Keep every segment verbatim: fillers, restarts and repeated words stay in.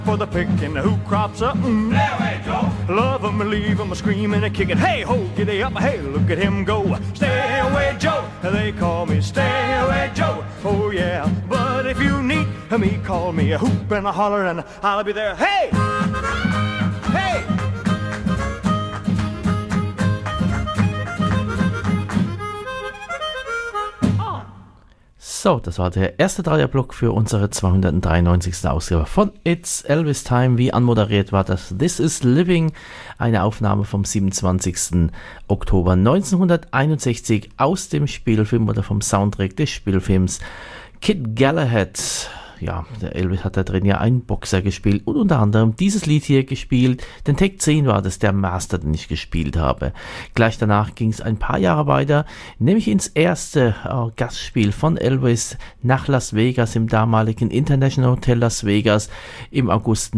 For the picking, who crops up? Mm. Stay away, Joe. Love 'em, leave 'em, screaming and kicking. Hey ho, giddy up, hey, look at him go. Stay away, Joe. They call me Stay away, Joe. Oh yeah, but if you need me, call me a hoop and a holler and I'll be there. Hey, hey. So, das war der erste Dreierblock für unsere zweihundertdreiundneunzigste Ausgabe von It's Elvis Time. Wie anmoderiert war das This Is Living, eine Aufnahme vom siebenundzwanzigsten Oktober neunzehnhunderteinundsechzig aus dem Spielfilm oder vom Soundtrack des Spielfilms Kid Galahad. Ja, der Elvis hat da drin ja einen Boxer gespielt und unter anderem dieses Lied hier gespielt. Den Take zehn war das, der Master, den ich gespielt habe. Gleich danach ging es ein paar Jahre weiter, nämlich ins erste äh, Gastspiel von Elvis nach Las Vegas im damaligen International Hotel Las Vegas im August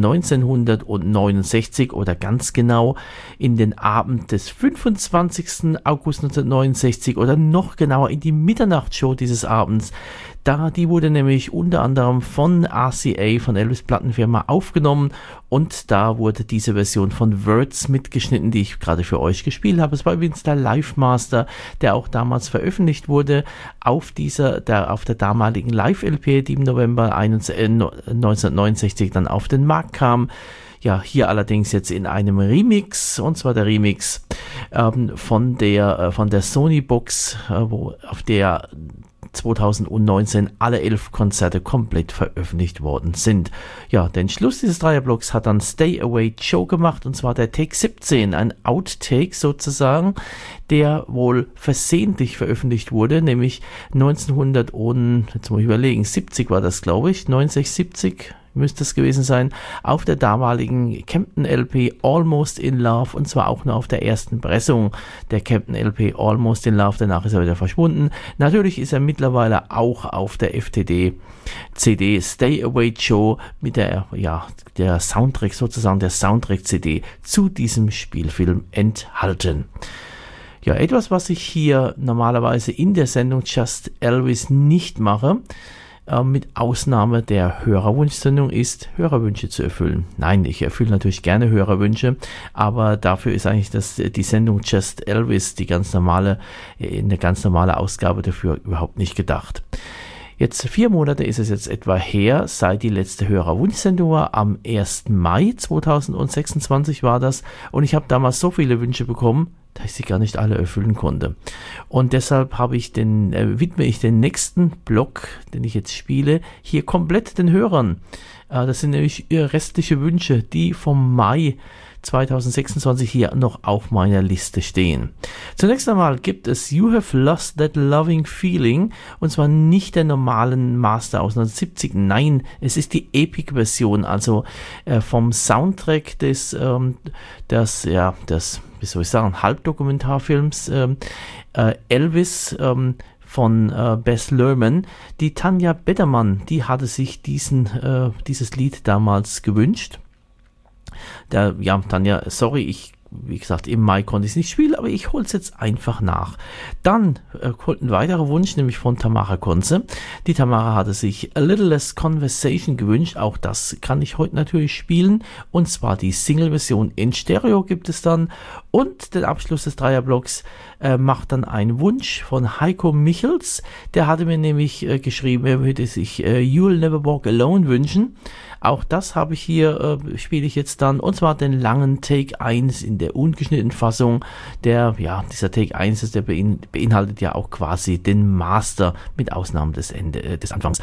neunzehnhundertneunundsechzig oder ganz genau in den Abend des fünfundzwanzigsten August neunzehnhundertneunundsechzig oder noch genauer in die Mitternachtsshow dieses Abends. Da, die wurde nämlich unter anderem von R C A, von Elvis Plattenfirma, aufgenommen und da wurde diese Version von Words mitgeschnitten, die ich gerade für euch gespielt habe. Es war übrigens der Live Master, der auch damals veröffentlicht wurde auf dieser, der, auf der damaligen Live-L P, die im November neunzehnhundertneunundsechzig dann auf den Markt kam. Ja, hier allerdings jetzt in einem Remix, und zwar der Remix ähm, von der, äh, von der Sony Box, äh, wo, auf der zweitausendneunzehn alle elf Konzerte komplett veröffentlicht worden sind. Ja, den Schluss dieses Dreierblocks hat dann Stay Away Joe gemacht, und zwar der Take siebzehn, ein Outtake sozusagen, der wohl versehentlich veröffentlicht wurde, nämlich neunzehnhundert und, jetzt muss ich überlegen, siebzig war das, glaube ich, neunzig siebzig müsste es gewesen sein, auf der damaligen Camden L P Almost in Love, und zwar auch nur auf der ersten Pressung der Camden L P Almost in Love, danach ist er wieder verschwunden. Natürlich ist er mittlerweile auch auf der F T D C D Stay Away Joe mit der, ja, der Soundtrack sozusagen, der Soundtrack-C D zu diesem Spielfilm enthalten. Ja, etwas, was ich hier normalerweise in der Sendung Just Elvis nicht mache, mit Ausnahme der Hörerwunschsendung, ist, Hörerwünsche zu erfüllen. Nein, ich erfülle natürlich gerne Hörerwünsche, aber dafür ist eigentlich das, die Sendung Just Elvis, die ganz normale, eine ganz normale Ausgabe dafür überhaupt nicht gedacht. Jetzt vier Monate ist es jetzt etwa her, seit die letzte Hörerwunschsendung war. Am ersten Mai zweitausendsechsundzwanzig war das, und ich habe damals so viele Wünsche bekommen, dass ich sie gar nicht alle erfüllen konnte. Und deshalb habe ich den, äh, widme ich den nächsten Block, den ich jetzt spiele, hier komplett den Hörern. Äh, das sind nämlich restliche Wünsche, die vom Mai zweitausendsechsundzwanzig hier noch auf meiner Liste stehen. Zunächst einmal gibt es You Have Lost That Loving Feeling, und zwar nicht der normalen Master aus neunzehnhundertsiebzig, nein, es ist die Epic-Version, also äh, vom Soundtrack des, ähm, des, ja, des, wie soll ich sagen, Halbdokumentarfilms ähm, äh, Elvis ähm, von äh, Baz Luhrmann. Die Tanja Bettermann, die hatte sich diesen, äh, dieses Lied damals gewünscht. Der, ja, Tanja, sorry, ich, wie gesagt, im Mai konnte ich es nicht spielen, aber ich hole es jetzt einfach nach. Dann äh, kommt ein weiterer Wunsch, nämlich von Tamara Konze. Die Tamara hatte sich A Little Less Conversation gewünscht, auch das kann ich heute natürlich spielen, und zwar die Single-Version in Stereo gibt es dann, und den Abschluss des Dreierblocks äh, macht dann ein Wunsch von Heiko Michels, der hatte mir nämlich äh, geschrieben, er würde sich äh, You'll Never Walk Alone wünschen. Auch das habe ich hier, äh, spiele ich jetzt dann, und zwar den langen Take eins in der ungeschnittenen Fassung. Der, ja, dieser Take eins ist, der bein, beinhaltet ja auch quasi den Master, mit Ausnahme des Ende, äh, des Anfangs.